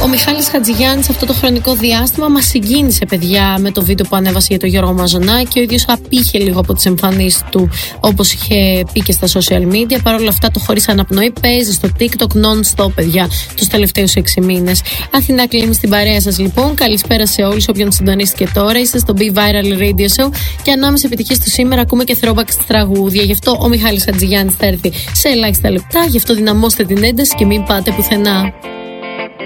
Ο Μιχάλης Χατζηγιάννης αυτό το χρονικό διάστημα μας συγκίνησε, παιδιά, με το βίντεο που ανέβασε για τον Γιώργο Μαζονάκη. Ο ίδιος απήχε λίγο από τις εμφανίσεις του, όπως είχε πει και στα social media. Παρ' όλα αυτά, το Χωρίς Αναπνοή παίζει στο TikTok non-stop, παιδιά, τους τελευταίους 6 μήνες. Αθηνά κλείνει στην παρέα σας, λοιπόν. Καλησπέρα σε όλους, όποιον συντονίστηκε τώρα. Είστε στο Be Viral Radio Show και ανάμεσα επιτυχίες του σήμερα ακούμε και throwback στη τραγούδια. Γι' αυτό ο Μιχάλης Χατζηγιάννης θα έρθει σε ελάχιστα λεπτά. Γι' αυτό δυναμώστε την ένταση και μην πάτε πουθενά.